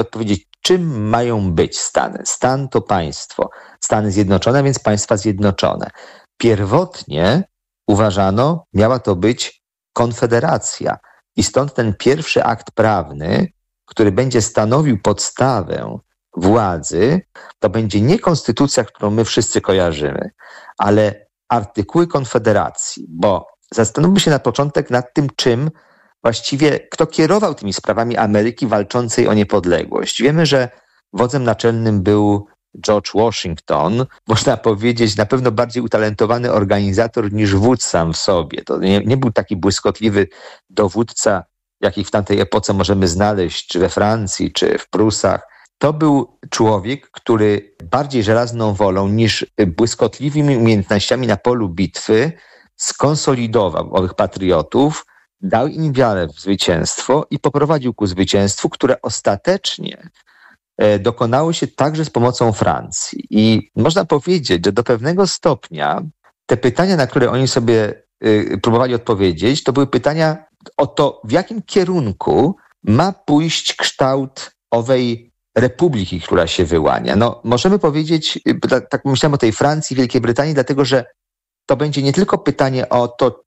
odpowiedzieć, czym mają być Stany. Stan to państwo. Stany Zjednoczone, więc państwa zjednoczone. Pierwotnie uważano, miała to być konfederacja. I stąd ten pierwszy akt prawny, który będzie stanowił podstawę władzy, to będzie nie konstytucja, którą my wszyscy kojarzymy, ale artykuły konfederacji, bo zastanówmy się na początek nad tym, czym właściwie, kto kierował tymi sprawami Ameryki walczącej o niepodległość. Wiemy, że wodzem naczelnym był George Washington, można powiedzieć, na pewno bardziej utalentowany organizator niż wódz sam w sobie. To nie był taki błyskotliwy dowódca, jakich w tamtej epoce możemy znaleźć, czy we Francji, czy w Prusach. To był człowiek, który bardziej żelazną wolą niż błyskotliwymi umiejętnościami na polu bitwy skonsolidował owych patriotów, dał im wiarę w zwycięstwo i poprowadził ku zwycięstwu, które ostatecznie dokonało się także z pomocą Francji. I można powiedzieć, że do pewnego stopnia te pytania, na które oni sobie próbowali odpowiedzieć, to były pytania o to, w jakim kierunku ma pójść kształt owej republiki, która się wyłania. No, możemy powiedzieć, tak myślałem o tej Francji, Wielkiej Brytanii, dlatego że to będzie nie tylko pytanie o to,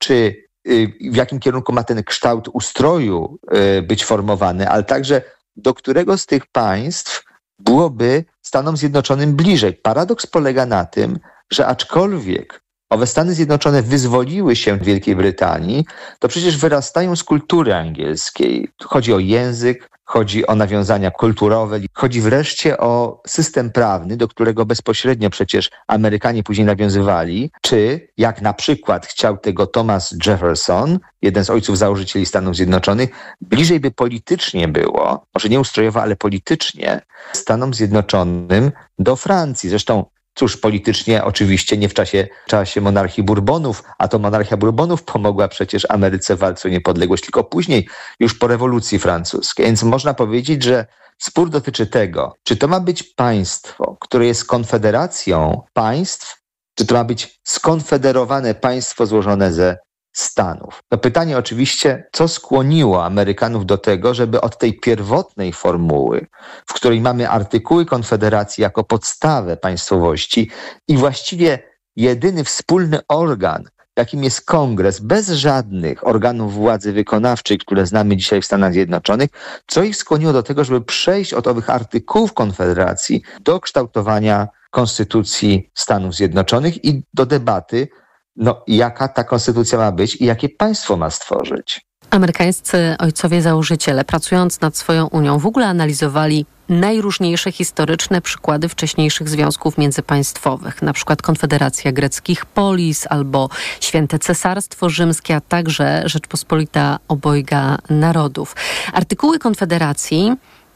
w jakim kierunku ma ten kształt ustroju być formowany, ale także do którego z tych państw byłoby Stanom Zjednoczonym bliżej. Paradoks polega na tym, że aczkolwiek owe Stany Zjednoczone wyzwoliły się w Wielkiej Brytanii, to przecież wyrastają z kultury angielskiej. Chodzi o język, chodzi o nawiązania kulturowe, chodzi wreszcie o system prawny, do którego bezpośrednio przecież Amerykanie później nawiązywali, czy jak na przykład chciał tego Thomas Jefferson, jeden z ojców założycieli Stanów Zjednoczonych, bliżej by politycznie było, może nie ustrojowo, ale politycznie, Stanom Zjednoczonym do Francji. Zresztą cóż, politycznie oczywiście nie w czasie monarchii Bourbonów, a to monarchia Bourbonów pomogła przecież Ameryce w walce o niepodległość, tylko później, już po rewolucji francuskiej. Więc można powiedzieć, że spór dotyczy tego, czy to ma być państwo, które jest konfederacją państw, czy to ma być skonfederowane państwo złożone ze Stanów. To pytanie oczywiście, co skłoniło Amerykanów do tego, żeby od tej pierwotnej formuły, w której mamy artykuły Konfederacji jako podstawę państwowości i właściwie jedyny wspólny organ, jakim jest Kongres, bez żadnych organów władzy wykonawczej, które znamy dzisiaj w Stanach Zjednoczonych, co ich skłoniło do tego, żeby przejść od owych artykułów Konfederacji do kształtowania Konstytucji Stanów Zjednoczonych i do debaty, jaka ta konstytucja ma być i jakie państwo ma stworzyć. Amerykańscy ojcowie założyciele, pracując nad swoją Unią, w ogóle analizowali najróżniejsze historyczne przykłady wcześniejszych związków międzypaństwowych, na przykład Konfederacja Greckich Polis albo Święte Cesarstwo Rzymskie, a także Rzeczpospolita Obojga Narodów. Artykuły Konfederacji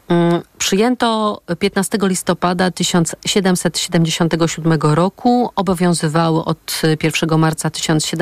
przyjęto 15 listopada 1777 roku, obowiązywały od 1 marca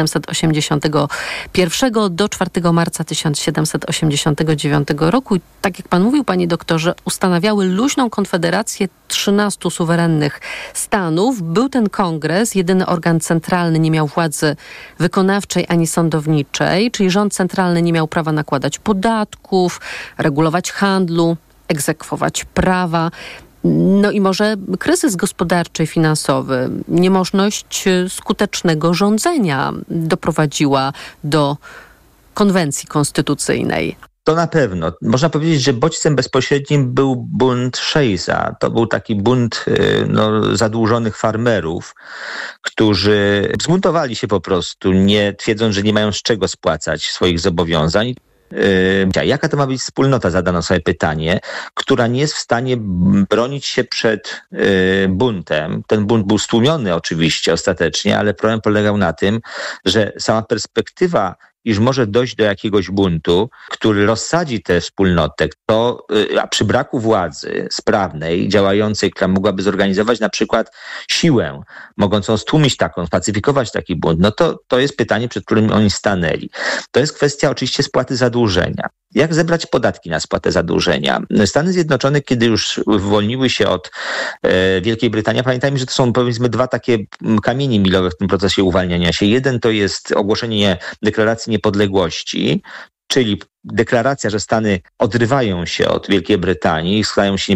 1781 do 4 marca 1789 roku. I tak jak pan mówił, panie doktorze, ustanawiały luźną konfederację 13 suwerennych stanów. Był ten kongres, jedyny organ centralny nie miał władzy wykonawczej ani sądowniczej, czyli rząd centralny nie miał prawa nakładać podatków, regulować handlu, egzekwować prawa. No i może kryzys gospodarczy i finansowy, niemożność skutecznego rządzenia doprowadziła do konwencji konstytucyjnej. To na pewno. Można powiedzieć, że bodźcem bezpośrednim był bunt Shays'a. To był taki bunt zadłużonych farmerów, którzy zbuntowali się po prostu, nie twierdząc, że nie mają z czego spłacać swoich zobowiązań. Jaka to ma być wspólnota, zadano sobie pytanie, która nie jest w stanie bronić się przed buntem. Ten bunt był stłumiony oczywiście ostatecznie, ale problem polegał na tym, że sama perspektywa, iż może dojść do jakiegoś buntu, który rozsadzi tę wspólnotę, a przy braku władzy sprawnej, działającej, która mogłaby zorganizować na przykład siłę, mogącą stłumić spacyfikować taki bunt, to jest pytanie, przed którym oni stanęli. To jest kwestia oczywiście spłaty zadłużenia. Jak zebrać podatki na spłatę zadłużenia? Stany Zjednoczone, kiedy już uwolniły się od Wielkiej Brytanii, pamiętajmy, że to są powiedzmy dwa takie kamienie milowe w tym procesie uwalniania się. Jeden to jest ogłoszenie deklaracji niepodległości, czyli deklaracja, że Stany odrywają się od Wielkiej Brytanii i stają się